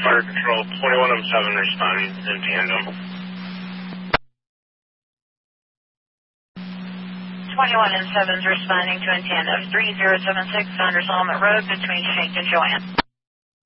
Fire Control, 2107 responding in tandem. 21 and 7's responding to in tandem 3076 Saunders Element Road between Shank and Joanne.